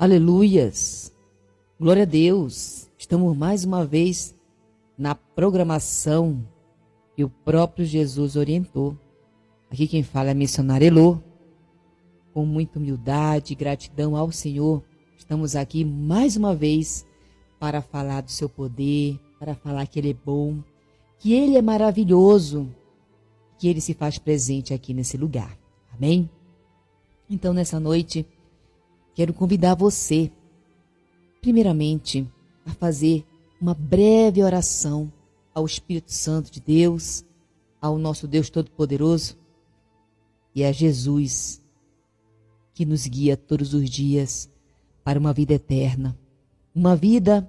Aleluias! Glória a Deus! Estamos mais uma vez na programação que o próprio Jesus orientou. Aqui quem fala é a missionária Elô. Com muita humildade e gratidão ao Senhor, estamos aqui mais uma vez para falar do seu poder, para falar que Ele é bom, que Ele é maravilhoso, que Ele se faz presente aqui nesse lugar. Amém? Então, nessa noite, quero convidar você, primeiramente, a fazer uma breve oração ao Espírito Santo de Deus, ao nosso Deus Todo-Poderoso e a Jesus, que nos guia todos os dias para uma vida eterna. Uma vida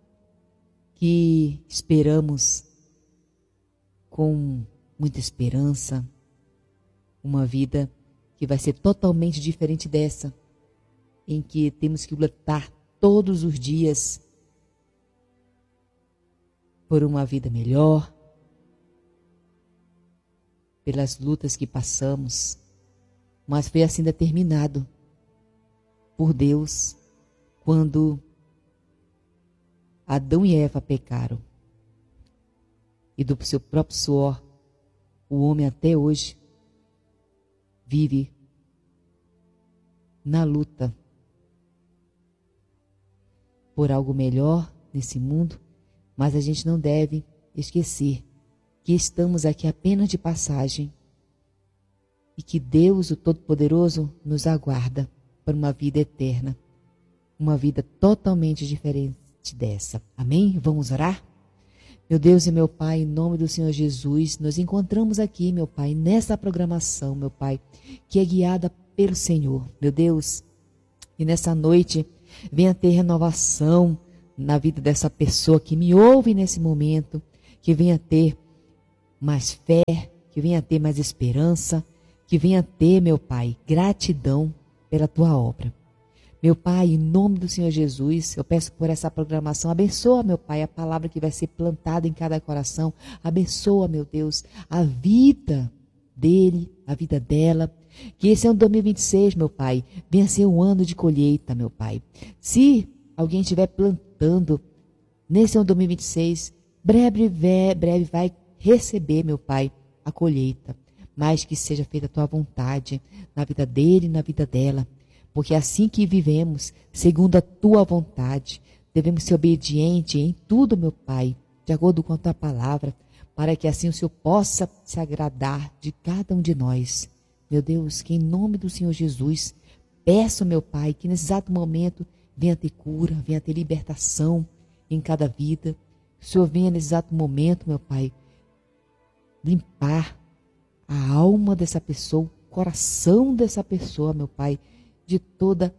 que esperamos com muita esperança. Uma vida que vai ser totalmente diferente dessa, em que temos que lutar todos os dias por uma vida melhor, pelas lutas que passamos, mas foi assim determinado por Deus quando Adão e Eva pecaram. E do seu próprio suor, o homem até hoje vive na luta por algo melhor nesse mundo, mas a gente não deve esquecer que estamos aqui apenas de passagem e que Deus, o Todo-Poderoso, nos aguarda para uma vida eterna, uma vida totalmente diferente dessa. Amém? Vamos orar? Meu Deus e meu Pai, em nome do Senhor Jesus, nos encontramos aqui, meu Pai, nessa programação, meu Pai, que é guiada pelo Senhor, meu Deus, e nessa noite venha ter renovação na vida dessa pessoa que me ouve nesse momento, que venha ter mais fé, que venha ter mais esperança, que venha ter, meu Pai, gratidão pela Tua obra. Meu Pai, em nome do Senhor Jesus, eu peço por essa programação, abençoa, meu Pai, a palavra que vai ser plantada em cada coração, abençoa, meu Deus, a vida dele, a vida dela, que esse ano 2026, meu Pai, venha ser um ano de colheita, meu Pai. Se alguém estiver plantando nesse ano 2026, breve vai receber, meu Pai, a colheita, mas que seja feita a Tua vontade na vida dele e na vida dela. Porque é assim que vivemos, segundo a Tua vontade, devemos ser obedientes em tudo, meu Pai, de acordo com a Tua palavra, para que assim o Senhor possa se agradar de cada um de nós. Meu Deus, que em nome do Senhor Jesus, peço, meu Pai, que nesse exato momento venha ter cura, venha ter libertação em cada vida. Que o Senhor venha nesse exato momento, meu Pai, limpar a alma dessa pessoa, o coração dessa pessoa, meu Pai, de toda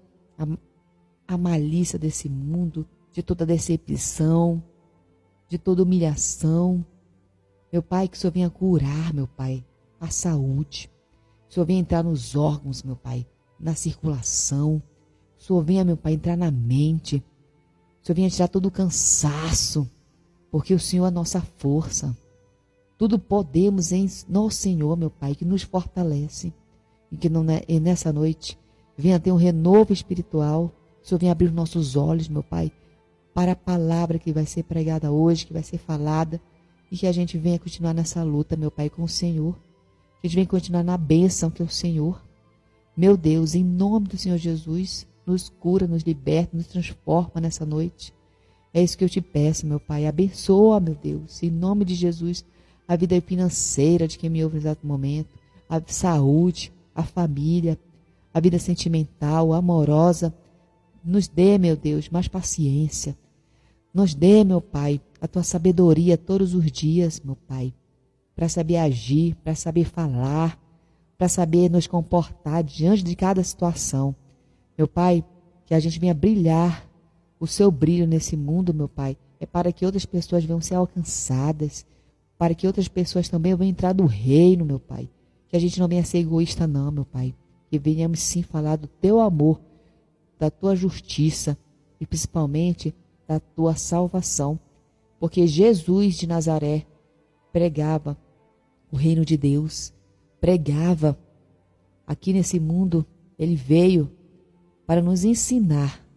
a malícia desse mundo, de toda a decepção, de toda humilhação. Meu Pai, que o Senhor venha curar, meu Pai, a saúde. Que o Senhor venha entrar nos órgãos, meu Pai, na circulação. Que o Senhor venha, meu Pai, entrar na mente. Que o Senhor venha tirar todo o cansaço, porque o Senhor é a nossa força. Tudo podemos no Senhor, meu Pai, que nos fortalece. E que nessa noite venha ter um renovo espiritual. O Senhor venha abrir os nossos olhos, meu Pai, para a palavra que vai ser pregada hoje, que vai ser falada, e que a gente venha continuar nessa luta, meu Pai, com o Senhor. Que a gente venha continuar na bênção que é o Senhor. Meu Deus, em nome do Senhor Jesus, nos cura, nos liberta, nos transforma nessa noite. É isso que eu te peço, meu Pai. Abençoa, meu Deus, em nome de Jesus, a vida financeira de quem me ouve no exato momento, a saúde, a família, a vida sentimental, amorosa. Nos dê, meu Deus, mais paciência. Nos dê, meu Pai, a Tua sabedoria todos os dias, meu Pai, para saber agir, para saber falar, para saber nos comportar diante de cada situação. Meu Pai, que a gente venha brilhar o Seu brilho nesse mundo, meu Pai, é para que outras pessoas venham ser alcançadas, para que outras pessoas também venham entrar no reino, meu Pai. Que a gente não venha ser egoísta não, meu Pai. Que venhamos sim falar do Teu amor, da Tua justiça e principalmente da Tua salvação. Porque Jesus de Nazaré pregava o reino de Deus, pregava aqui nesse mundo. Ele veio para nos ensinar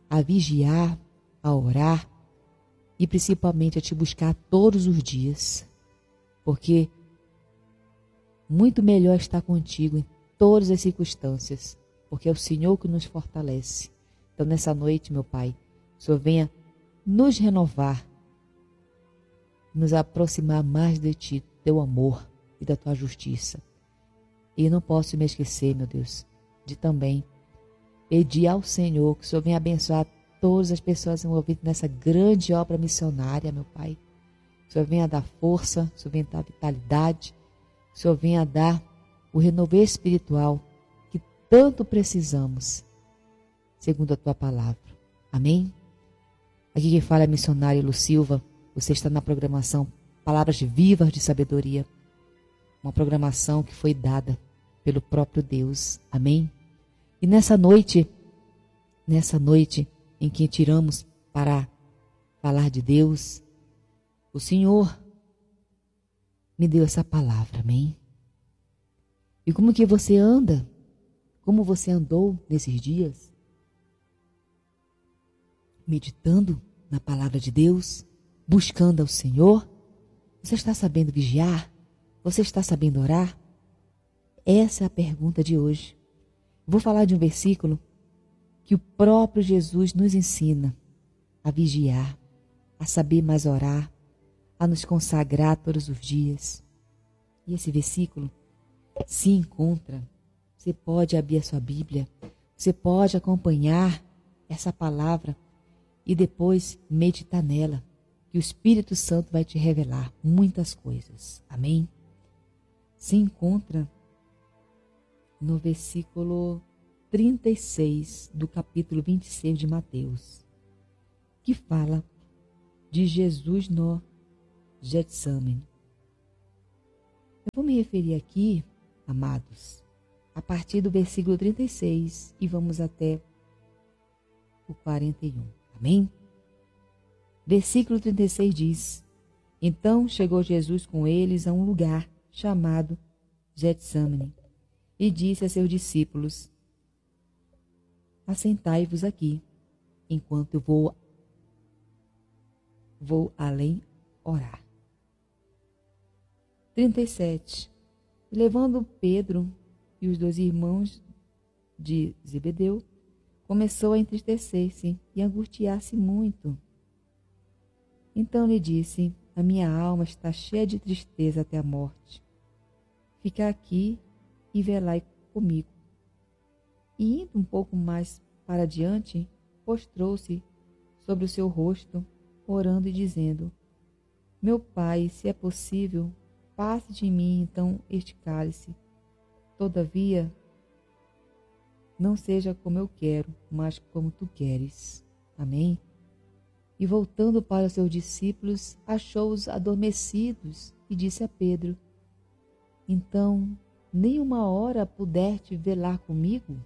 a vigiar, a orar e principalmente a te buscar todos os dias, porque muito melhor estar contigo em todas as circunstâncias, porque é o Senhor que nos fortalece. Então nessa noite, meu Pai, o Senhor venha nos renovar, nos aproximar mais de Ti, do Teu amor e da Tua justiça. E não posso me esquecer, meu Deus, de também pedir ao Senhor que o Senhor venha abençoar todas as pessoas envolvidas nessa grande obra missionária, meu Pai. Que o Senhor venha dar força, que o Senhor venha dar vitalidade, que o Senhor venha dar o renovo espiritual que tanto precisamos, segundo a Tua palavra. Amém? Aqui quem fala é a missionária Lu Silva. Você está na programação Palavras Vivas de Sabedoria, uma programação que foi dada pelo próprio Deus. Amém? E nessa noite em que tiramos para falar de Deus, o Senhor me deu essa palavra, amém? E como que você anda? Como você andou nesses dias? Meditando na palavra de Deus, buscando ao Senhor? Você está sabendo vigiar? Você está sabendo orar? Essa é a pergunta de hoje. Vou falar de um versículo que o próprio Jesus nos ensina a vigiar, a saber mais orar, a nos consagrar todos os dias. E esse versículo se encontra, você pode abrir a sua Bíblia, você pode acompanhar essa palavra e depois meditar nela, que o Espírito Santo vai te revelar muitas coisas. Amém? Se encontra no versículo 36 do capítulo 26 de Mateus, que fala de Jesus no Getsemane. Eu vou me referir aqui, amados, a partir do versículo 36 e vamos até o 41. Amém? Versículo 36 diz: Então chegou Jesus com eles a um lugar chamado Getsemane e disse a seus discípulos: Assentai-vos aqui, enquanto eu vou além orar. 37. Levando Pedro e os 2 irmãos de Zebedeu, começou a entristecer-se e angustiar-se muito. Então lhe disse: A minha alma está cheia de tristeza até a morte. Fica aqui e velai comigo. E indo um pouco mais para diante, prostrou-se sobre o seu rosto, orando e dizendo: Meu Pai, se é possível, passe de mim então este cálice. Todavia, não seja como eu quero, mas como tu queres. Amém? E voltando para os seus discípulos, achou-os adormecidos e disse a Pedro: Então, nem uma hora pudeste velar comigo?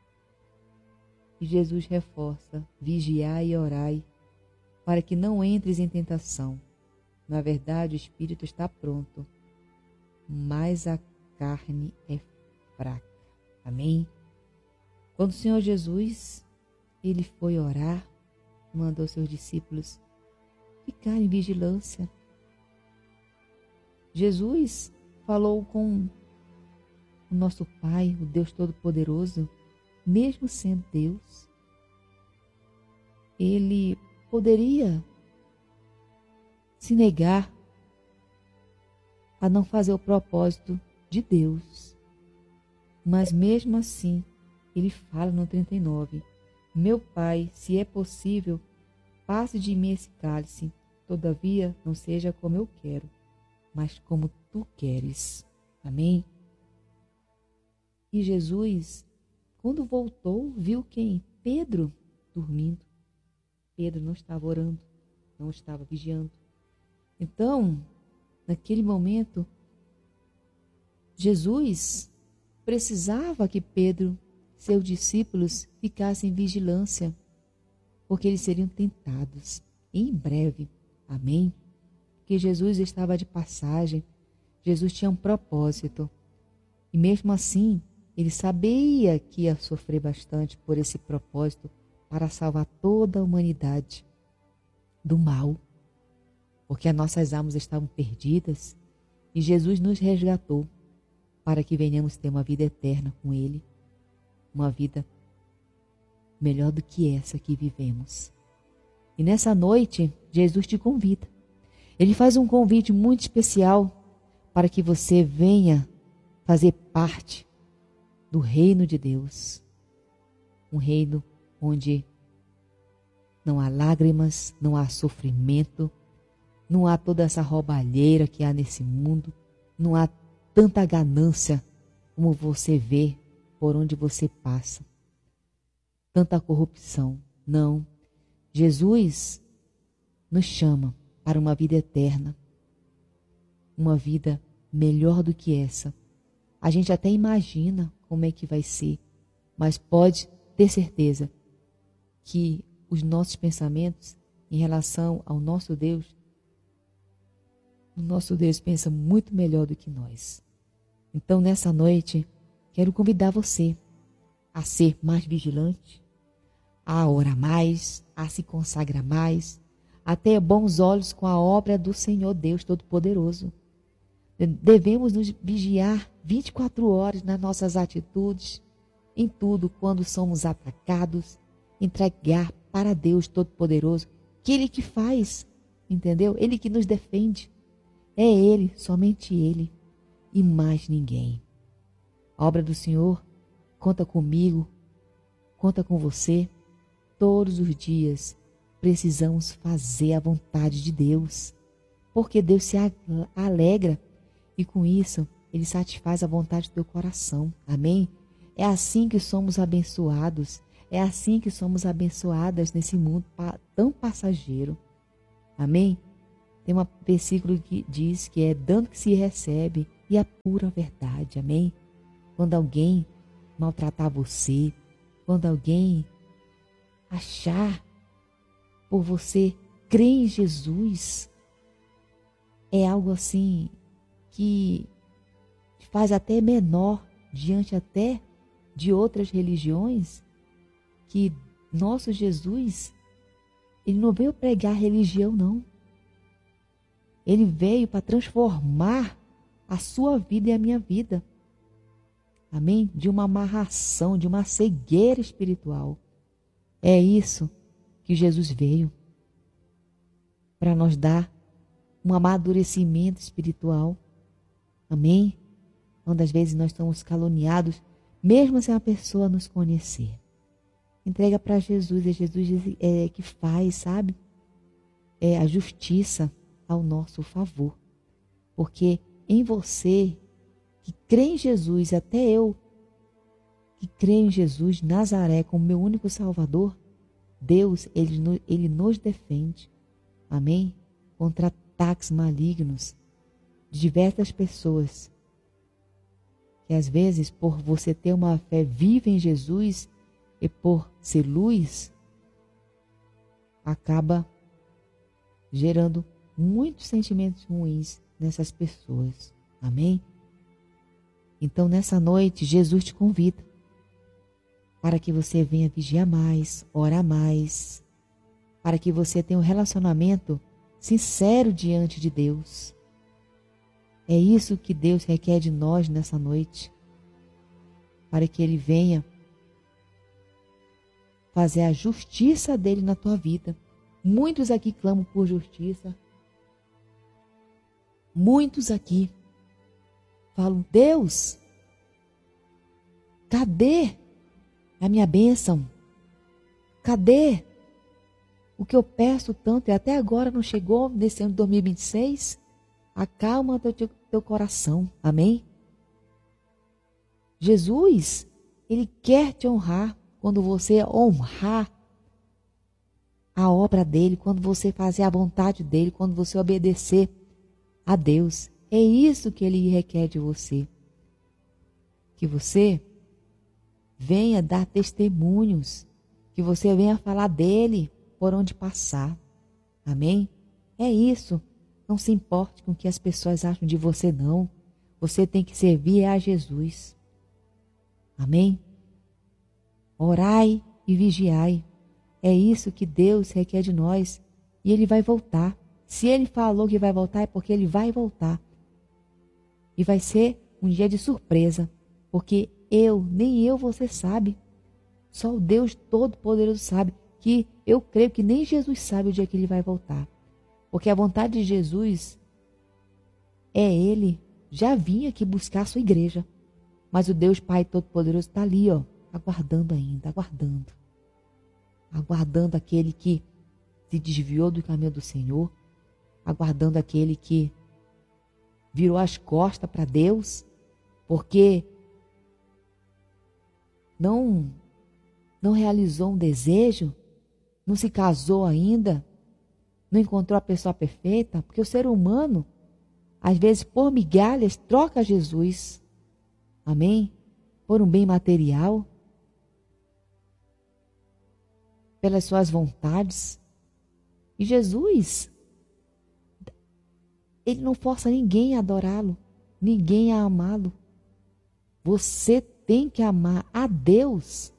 E Jesus reforça: Vigiai e orai, para que não entres em tentação. Na verdade, o espírito está pronto, mas a carne é fraca. Amém? Quando o Senhor Jesus, ele foi orar, mandou seus discípulos ficar em vigilância. Jesus falou com o nosso Pai, o Deus Todo-Poderoso, mesmo sendo Deus. Ele poderia se negar a não fazer o propósito de Deus. Mas mesmo assim, ele fala no 39, Meu Pai, se é possível, passe de mim esse cálice, todavia não seja como eu quero, mas como tu queres. Amém? E Jesus, quando voltou, viu quem? Pedro dormindo. Pedro não estava orando, não estava vigiando. Então, naquele momento, Jesus precisava que Pedro, seus discípulos, ficassem em vigilância, porque eles seriam tentados em breve. Amém? Porque Jesus estava de passagem, Jesus tinha um propósito. E mesmo assim, ele sabia que ia sofrer bastante por esse propósito, para salvar toda a humanidade do mal, porque as nossas almas estavam perdidas e Jesus nos resgatou para que venhamos ter uma vida eterna com Ele, uma vida melhor do que essa que vivemos. E nessa noite, Jesus te convida. Ele faz um convite muito especial para que você venha fazer parte do reino de Deus. Um reino onde não há lágrimas, não há sofrimento, não há toda essa roubalheira que há nesse mundo, não há tanta ganância como você vê por onde você passa. Tanta corrupção. Não. Jesus nos chama para uma vida eterna, uma vida melhor do que essa. A gente até imagina como é que vai ser, mas pode ter certeza que os nossos pensamentos em relação ao nosso Deus, o nosso Deus pensa muito melhor do que nós. Então, nessa noite, quero convidar você a ser mais vigilante, a orar mais, a se consagrar mais, a ter bons olhos com a obra do Senhor Deus Todo-Poderoso. Devemos nos vigiar 24 horas nas nossas atitudes, em tudo, quando somos atacados, entregar para Deus Todo-Poderoso, que Ele que faz, entendeu? Ele que nos defende. É Ele, somente Ele e mais ninguém. A obra do Senhor conta comigo, conta com você. Todos os dias precisamos fazer a vontade de Deus, porque Deus se alegra e com isso Ele satisfaz a vontade do teu coração. Amém? É assim que somos abençoados, é assim que somos abençoadas nesse mundo tão passageiro. Amém? Tem um versículo que diz que é dando que se recebe e a pura verdade. Amém? Quando alguém maltratar você, quando alguém achar por você crer em Jesus, é algo assim que te faz até menor diante até de outras religiões, que nosso Jesus, Ele não veio pregar religião, não. Ele veio para transformar a sua vida e a minha vida. Amém? De uma amarração, de uma cegueira espiritual. É isso que Jesus veio para nos dar um amadurecimento espiritual. Amém? Quando às vezes nós somos caluniados, mesmo sem a pessoa nos conhecer. Entrega para Jesus, é Jesus que faz, sabe? É a justiça ao nosso favor. Porque em você, que crê em Jesus, até eu, que creio em Jesus, Nazaré, como meu único Salvador, Deus, Ele nos defende. Amém? Contra ataques malignos de diversas pessoas. Que às vezes, por você ter uma fé viva em Jesus e por ser luz, acaba gerando muitos sentimentos ruins nessas pessoas. Amém? Então, nessa noite, Jesus te convida para que você venha vigiar mais, orar mais, para que você tenha um relacionamento sincero diante de Deus. É isso que Deus requer de nós nessa noite, para que Ele venha fazer a justiça dEle na tua vida. Muitos aqui clamam por justiça. Muitos aqui falam: Deus, cadê a minha bênção? Cadê o que eu peço tanto e até agora não chegou nesse ano de 2026? Acalma teu coração. Amém? Jesus, Ele quer te honrar quando você honrar a obra dEle, quando você fazer a vontade dEle, quando você obedecer a Deus. É isso que Ele requer de você. Que você venha dar testemunhos, que você venha falar dEle por onde passar. Amém? É isso. Não se importe com o que as pessoas acham de você, não. Você tem que servir a Jesus. Amém? Orai e vigiai, É isso que Deus requer de nós. E Ele vai voltar. Se Ele falou que vai voltar, é porque Ele vai voltar. E vai ser um dia de surpresa. Porque nem eu, você sabe. Só o Deus Todo-Poderoso sabe. Que eu creio que nem Jesus sabe o dia que Ele vai voltar. Porque a vontade de Jesus é Ele já vinha aqui buscar a sua igreja. Mas o Deus Pai Todo-Poderoso está ali, aguardando ainda, aguardando. Aguardando aquele que se desviou do caminho do Senhor, aguardando aquele que virou as costas para Deus, porque não realizou um desejo, não se casou ainda, não encontrou a pessoa perfeita, porque o ser humano, às vezes, por migalhas, troca Jesus, amém? Por um bem material, pelas suas vontades. E Jesus, Ele não força ninguém a adorá-lo, ninguém a amá-lo. Você tem que amar a Deus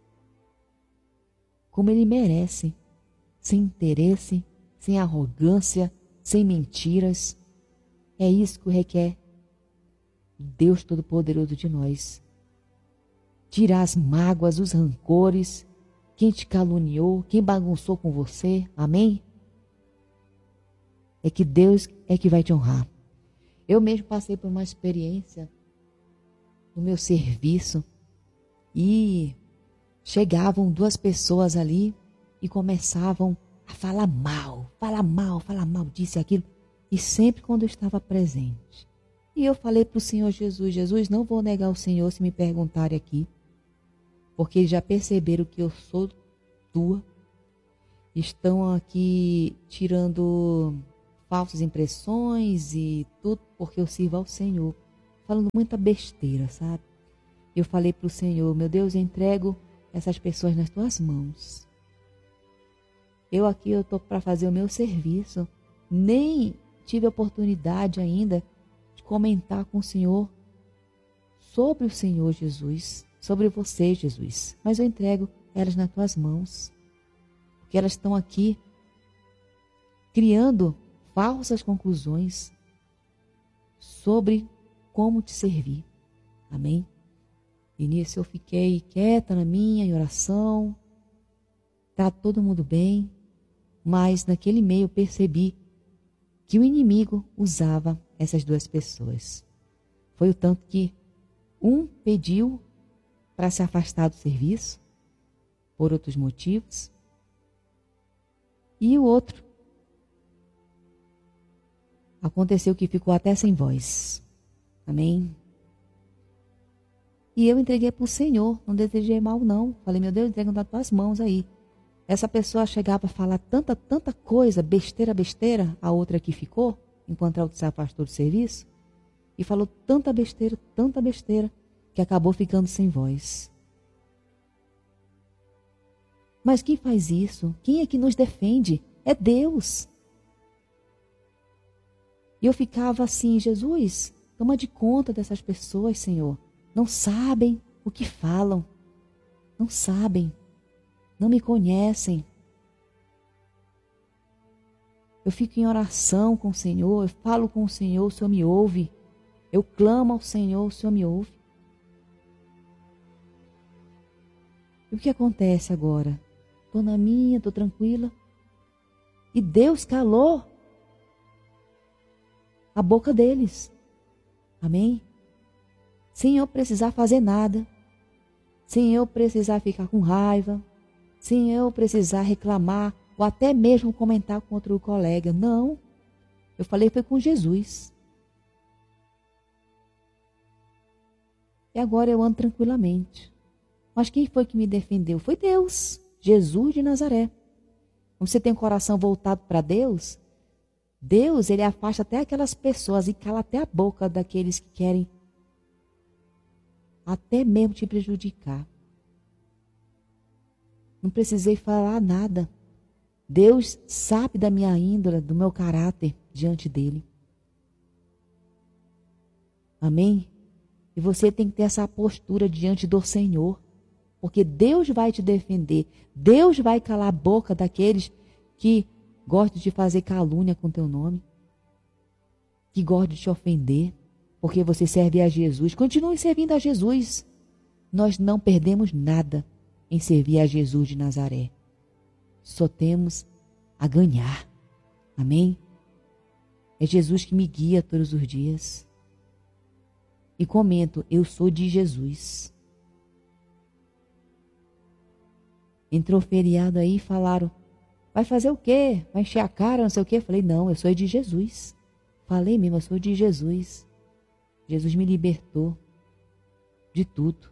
como Ele merece, sem interesse, sem arrogância, sem mentiras. É isso que requer Deus Todo-Poderoso de nós. Tirar as mágoas, os rancores, quem te caluniou, quem bagunçou com você, amém? É que Deus é que vai te honrar. Eu mesmo passei por uma experiência no meu serviço e chegavam duas pessoas ali e começavam a falar mal, disso e aquilo. E sempre quando eu estava presente. E eu falei para o Senhor Jesus, Jesus, não vou negar o Senhor se me perguntarem aqui, porque eles já perceberam que eu sou tua. Estão aqui tirando falsas impressões e tudo porque eu sirvo ao Senhor. Falando muita besteira, sabe? Eu falei para o Senhor, meu Deus, eu entrego essas pessoas nas tuas mãos. Eu estou para fazer o meu serviço. Nem tive a oportunidade ainda de comentar com o Senhor sobre o Senhor Jesus, sobre você, Jesus. Mas eu entrego elas nas tuas mãos. Porque elas estão aqui criando falsas conclusões sobre como te servir. Amém? E nisso eu fiquei quieta na minha, em oração. Tá todo mundo bem. Mas naquele meio eu percebi que o inimigo usava essas duas pessoas. Foi o tanto que um pediu para se afastar do serviço, por outros motivos, e o outro aconteceu que ficou até sem voz. Amém? E eu entreguei para o Senhor, não desejei mal não. Falei, meu Deus, entrega nas tuas mãos aí. Essa pessoa chegava a falar tanta coisa, besteira, a outra que ficou, enquanto a outra se afastou do serviço, e falou tanta besteira, que acabou ficando sem voz. Mas quem faz isso? Quem é que nos defende? É Deus. E eu ficava assim, Jesus, toma de conta dessas pessoas, Senhor. Não sabem o que falam. Não sabem. Não me conhecem. Eu fico em oração com o Senhor, eu falo com o Senhor me ouve. Eu clamo ao Senhor, o Senhor me ouve. E o que acontece agora? Estou na minha, estou tranquila. E Deus calou a boca deles. Amém? Sem eu precisar fazer nada. Sem eu precisar ficar com raiva. Sem eu precisar reclamar ou até mesmo comentar com outro colega. Não. Eu falei foi com Jesus. E agora eu ando tranquilamente. Mas quem foi que me defendeu? Foi Deus. Jesus de Nazaré. Quando você tem o coração voltado para Deus, Deus, Ele afasta até aquelas pessoas e cala até a boca daqueles que querem até mesmo te prejudicar. Não precisei falar nada. Deus sabe da minha índole, do meu caráter diante dele. Amém? E você tem que ter essa postura diante do Senhor. porque Deus vai te defender. Deus vai calar a boca daqueles que gostam de fazer calúnia com teu nome, que gostam de te ofender, porque você serve a Jesus. Continue servindo a Jesus. Nós não perdemos nada em servir a Jesus de Nazaré. Só temos a ganhar. Amém? É Jesus que me guia todos os dias. E comento, eu sou de Jesus. Entrou feriado aí e falaram, vai fazer o quê? Vai encher a cara, não sei o quê? Falei, não, eu sou de Jesus. Falei mesmo, eu sou de Jesus. Jesus me libertou de tudo.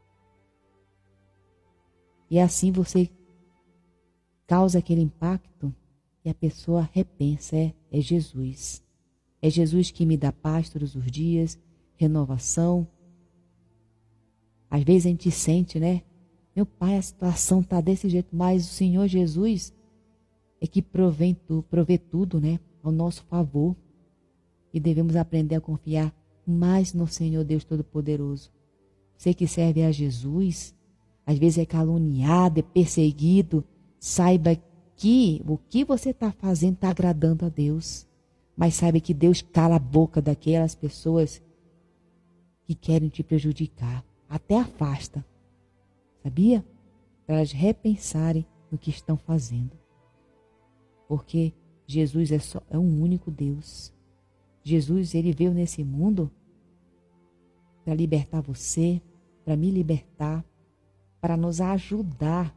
E assim você causa aquele impacto e a pessoa repensa, é Jesus. É Jesus que me dá paz todos os dias, renovação. Às vezes a gente sente, né? Meu pai, a situação está desse jeito, mas o Senhor Jesus é que provê tudo, né? Ao nosso favor. E devemos aprender a confiar mais no Senhor Deus Todo-Poderoso. Você que serve a Jesus, às vezes é caluniado, é perseguido, saiba que o que você está fazendo está agradando a Deus. Mas saiba que Deus cala a boca daquelas pessoas que querem te prejudicar. Até afasta. Sabia? Para elas repensarem no que estão fazendo. Porque Jesus é um único Deus. Jesus, ele veio nesse mundo para libertar você, para me libertar, para nos ajudar.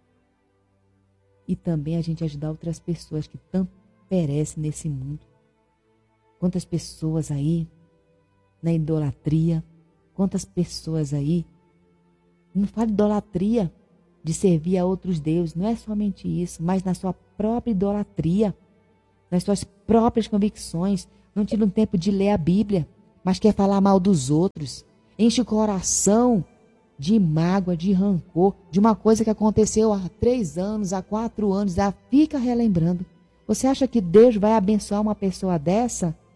E também a gente ajudar outras pessoas que tanto perecem nesse mundo. Quantas pessoas aí na idolatria, quantas pessoas aí, não fala idolatria de servir a outros deuses, não é somente isso, mas na sua própria idolatria, nas suas próprias convicções, não tira um tempo de ler a Bíblia, mas quer falar mal dos outros, enche o coração de mágoa, de rancor, de uma coisa que aconteceu há 3 anos, há 4 anos, já fica relembrando. Você acha que Deus vai abençoar uma pessoa dessa?